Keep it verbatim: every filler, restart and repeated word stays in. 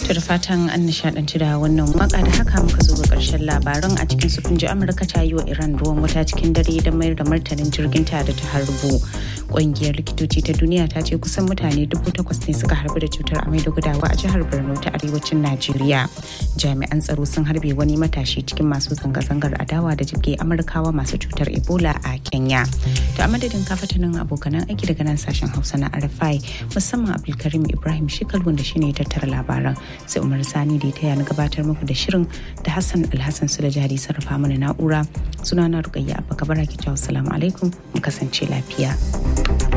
To da fatan an nishadanci da wannan waka da haka muka zo ga karshen labaran a cikin su kunji Amurka ta yi wa Iran ruwan wuta cikin dare da mayar da martanin jirgin ta da ta harbo. Ƙungiyar likitoci ta duniya ta ce kusan mutane dubu takwas ne suka harbu da cutar amai da gudawa a jihar Borno ta arewacin Najeriya. Jami'an tsaro sun harbe wani matashi cikin masu zanga-zangar adawa da jibge Amurkawa masu cutar Ebola a Kenya. To a madadin kafatanin abokanan aiki daga nan sashen Hausa na R F I musamman Abdulkarim Ibrahim Shikal wanda shine ya tattara labaran. Sai Umar Sani da ya taya na gabatar muku da shirin da Hassan Alhassan su da jari sarrafa mana na'ura. Sunana Rukayya Abba Kabara ki jawo salamu alaikum mu kasance lafiya.